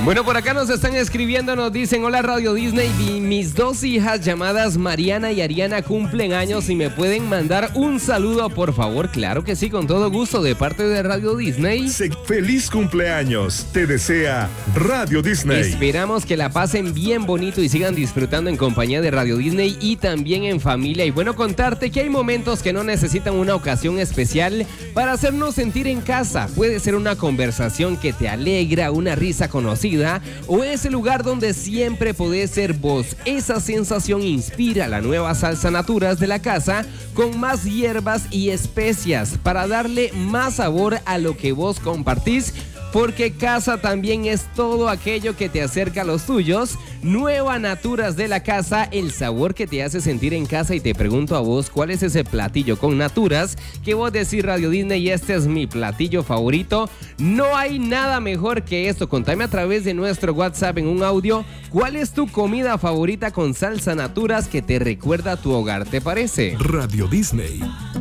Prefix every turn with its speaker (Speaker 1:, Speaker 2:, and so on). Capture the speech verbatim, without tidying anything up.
Speaker 1: Bueno, por acá nos están escribiendo, nos dicen: hola Radio Disney, y mis dos hijas llamadas Mariana y Ariana cumplen años y me pueden mandar un saludo, por favor. Claro que sí, con todo gusto, de parte de Radio Disney.
Speaker 2: Feliz cumpleaños, te desea Radio Disney.
Speaker 1: Esperamos que la pasen bien bonito y sigan disfrutando en compañía de Radio Disney y también en familia. Y bueno, contarte que hay momentos que no necesitan una ocasión especial para hacernos sentir en casa. Puede ser una conversación que te alegra, una risa conocida, o ese lugar donde siempre podés ser vos. Esa sensación inspira la nueva salsa Naturas de la casa, con más hierbas y especias para darle más sabor a lo que vos compartís, porque casa también es todo aquello que te acerca a los tuyos. Nueva Naturas de la casa, el sabor que te hace sentir en casa. Y te pregunto a vos, ¿cuál es ese platillo con Naturas que vos decís: Radio Disney, y este es mi platillo favorito? No hay nada mejor que esto. Contame a través de nuestro WhatsApp en un audio cuál es tu comida favorita con salsa Naturas que te recuerda a tu hogar, ¿te parece?
Speaker 2: Radio Disney.